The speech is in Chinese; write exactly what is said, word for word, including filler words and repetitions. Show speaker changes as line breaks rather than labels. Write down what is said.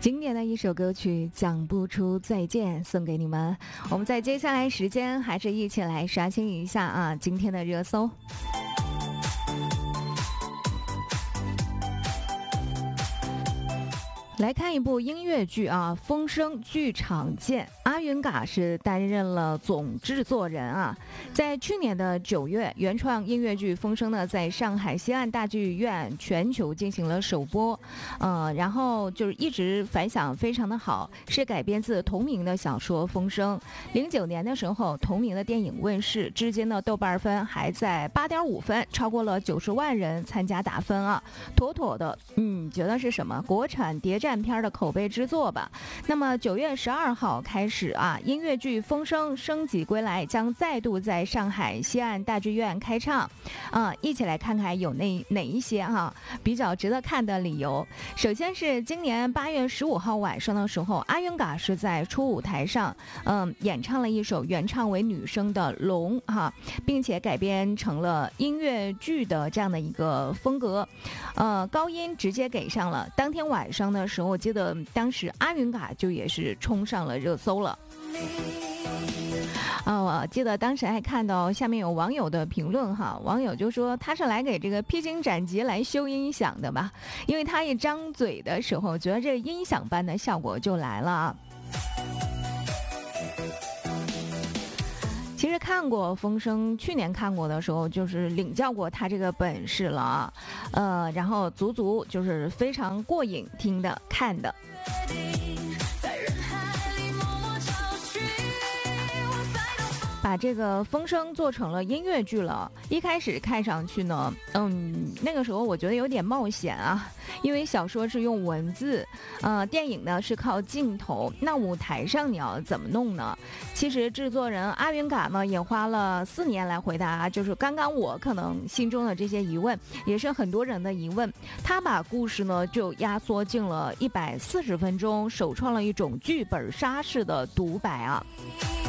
经典的一首歌曲《讲不出再见》送给你们。我们在接下来时间还是一起来刷新一下啊今天的热搜。来看一部音乐剧啊，《风声剧场见》，阿云嘎是担任了总制作人啊。在去年的九月，原创音乐剧《风声》呢，在上海西岸大剧院全球进行了首播，呃，然后就是一直反响非常的好，是改编自同名的小说《风声》。零九年的时候，同名的电影问世，至今的豆瓣分还在八点五分，超过了九十万人参加打分啊，妥妥的，嗯，觉得是什么国产谍战片的口碑之作吧。那么九月十二号开始啊，音乐剧《风声升级归来》将再度在上海西岸大剧院开唱，啊，一起来看看有哪哪一些哈、啊、比较值得看的理由。首先是今年八月十五号晚上的时候，阿云嘎是在初舞台上，嗯，演唱了一首原唱为女生的《龙》哈，并且改编成了音乐剧的这样的一个风格，呃，高音直接给上了。当天晚上的时候，我记得当时阿云嘎就也是冲上了热搜了。啊，我记得当时还看到下面有网友的评论哈，网友就说他是来给这个披荆斩棘来修音响的吧，因为他一张嘴的时候，觉得这音响般的效果就来了。其实看过《风声》，去年看过的时候，就是领教过他这个本事了啊，呃，然后足足就是非常过瘾，听的看的。把这个风声做成了音乐剧了，一开始看上去呢，嗯，那个时候我觉得有点冒险啊，因为小说是用文字，呃，电影呢是靠镜头，那舞台上你要怎么弄呢？其实制作人阿云嘎呢也花了四年来回答，就是刚刚我可能心中的这些疑问，也是很多人的疑问。他把故事呢就压缩进了一百四十分钟，首创了一种剧本杀式的独白啊。